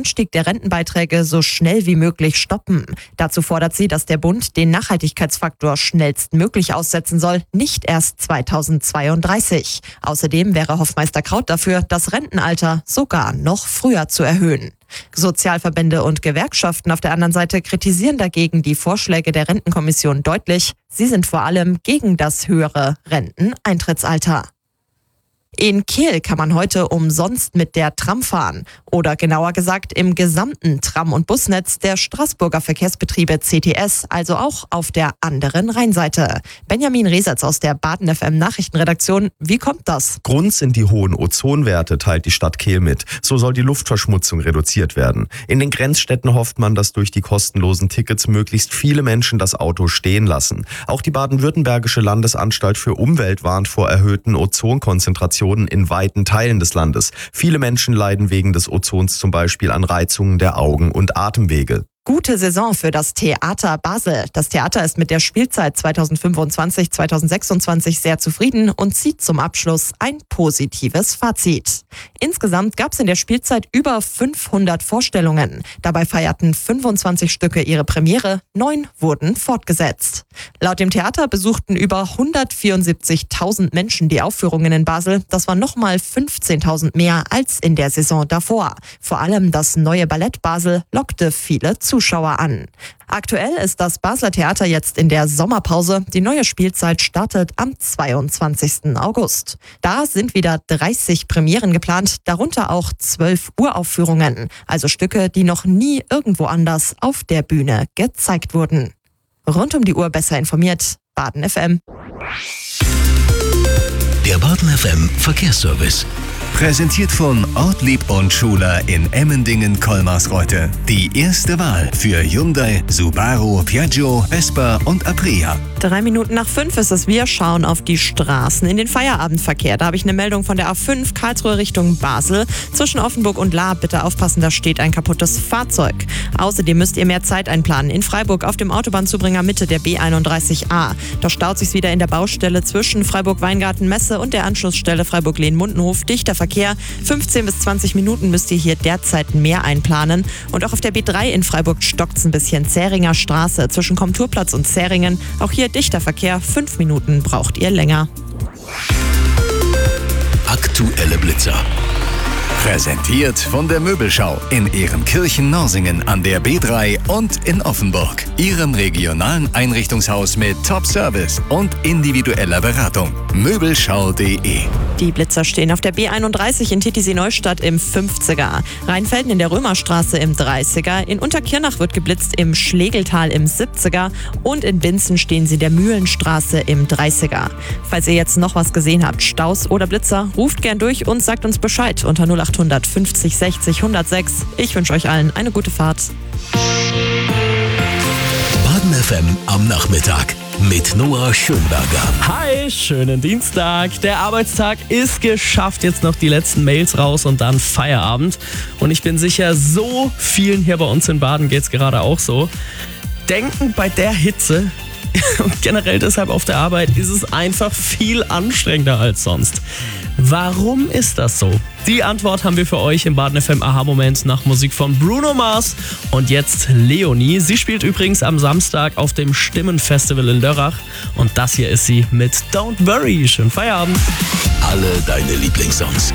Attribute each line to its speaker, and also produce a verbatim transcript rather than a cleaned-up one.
Speaker 1: Anstieg der Rentenbeiträge so schnell wie möglich stoppen. Dazu fordert sie, dass der Bund den Nachhaltigkeitsfaktor schnellstmöglich aussetzen soll, nicht erst zweitausendzweiunddreißig. Außerdem wäre Hofmeister Kraut dafür, das Rentenalter sogar noch früher zu erhöhen. Sozialverbände und Gewerkschaften auf der anderen Seite kritisieren dagegen die Vorschläge der Rentenkommission deutlich. Sie sind vor allem gegen das höhere Renteneintrittsalter. In Kehl kann man heute umsonst mit der Tram fahren. Oder genauer gesagt im gesamten Tram- und Busnetz der Straßburger Verkehrsbetriebe C T S, also auch auf der anderen Rheinseite. Benjamin Resetz aus der Baden F M Nachrichtenredaktion. Wie kommt das?
Speaker 2: Grund sind die hohen Ozonwerte, teilt die Stadt Kehl mit. So soll die Luftverschmutzung reduziert werden. In den Grenzstädten hofft man, dass durch die kostenlosen Tickets möglichst viele Menschen das Auto stehen lassen. Auch die baden-württembergische Landesanstalt für Umwelt warnt vor erhöhten Ozonkonzentrationen in weiten Teilen des Landes. Viele Menschen leiden wegen des Ozons zum Beispiel an Reizungen der Augen- und Atemwege.
Speaker 1: Gute Saison für das Theater Basel. Das Theater ist mit der Spielzeit zweitausendfünfundzwanzig zweitausendsechsundzwanzig sehr zufrieden und zieht zum Abschluss ein positives Fazit. Insgesamt gab es in der Spielzeit über fünfhundert Vorstellungen. Dabei feierten fünfundzwanzig Stücke ihre Premiere, neun wurden fortgesetzt. Laut dem Theater besuchten über hundertvierundsiebzigtausend Menschen die Aufführungen in Basel. Das war nochmal fünfzehntausend mehr als in der Saison davor. Vor allem das neue Ballett Basel lockte viele Zuschauer an. Aktuell ist das Basler Theater jetzt in der Sommerpause. Die neue Spielzeit startet am zweiundzwanzigsten August. Da sind wieder dreißig Premieren geplant, darunter auch zwölf Uraufführungen, also Stücke, die noch nie irgendwo anders auf der Bühne gezeigt wurden. Rund um die Uhr besser informiert, Baden F M.
Speaker 3: Der Baden F M Verkehrsservice. Präsentiert von Ortlieb und Schuler in Emmendingen-Kolmarsreuth. Die erste Wahl für Hyundai, Subaru, Piaggio, Vespa und Aprilia.
Speaker 1: Drei Minuten nach fünf ist es. Wir schauen auf die Straßen in den Feierabendverkehr. Da habe ich eine Meldung von der A fünf, Karlsruhe Richtung Basel. Zwischen Offenburg und Lahr bitte aufpassen, da steht ein kaputtes Fahrzeug. Außerdem müsst ihr mehr Zeit einplanen. In Freiburg auf dem Autobahnzubringer Mitte der B einunddreißig a. Da staut sich's wieder in der Baustelle zwischen Freiburg-Weingarten-Messe und der Anschlussstelle Freiburg-Lehn-Mundenhof. Dichter Verkehr. fünfzehn bis zwanzig Minuten müsst ihr hier derzeit mehr einplanen. Und auch auf der B drei in Freiburg stockt's ein bisschen. Zähringer Straße zwischen Komturplatz und Zähringen. Auch hier dichter Verkehr. Fünf Minuten braucht ihr länger.
Speaker 3: Aktuelle Blitzer. Präsentiert von der Möbelschau in Ehrenkirchen-Norsingen an der B drei und in Offenburg. Ihrem regionalen Einrichtungshaus mit Top-Service und individueller Beratung. Möbelschau punkt de.
Speaker 1: Die Blitzer stehen auf der B einunddreißig in Titisee-Neustadt im fünfziger, Rheinfelden in der Römerstraße im dreißiger, in Unterkirnach wird geblitzt im Schlegeltal im siebziger und in Binzen stehen sie der Mühlenstraße im dreißiger. Falls ihr jetzt noch was gesehen habt, Staus oder Blitzer, ruft gern durch und sagt uns Bescheid unter null acht hundert fünfzig sechzig hundertsechs. Ich wünsche euch allen eine gute Fahrt.
Speaker 3: Baden F M am Nachmittag mit Noah Schönberger.
Speaker 4: Hi, schönen Dienstag. Der Arbeitstag ist geschafft. Jetzt noch die letzten Mails raus und dann Feierabend. Und ich bin sicher, so vielen hier bei uns in Baden geht es gerade auch so. Denken bei der Hitze und generell deshalb auf der Arbeit ist es einfach viel anstrengender als sonst. Warum ist das so? Die Antwort haben wir für euch im Baden F M Aha-Moment nach Musik von Bruno Mars und jetzt Leonie. Sie spielt übrigens am Samstag auf dem Stimmenfestival in Lörrach und das hier ist sie mit Don't Worry. Schönen Feierabend.
Speaker 3: Alle deine Lieblingssongs